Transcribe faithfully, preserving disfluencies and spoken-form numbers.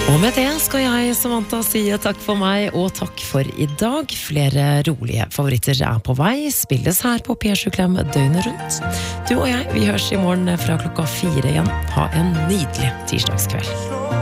Og med det skal jeg, Samantha, si takk for meg og takk for i dag. Flere rolige favoritter er på vei, spilles her på P sju Klem døgnet rundt. Du og jeg, vi høres i morgen fra klokka fire igjen. Ha en nydelig tirsdagskveld.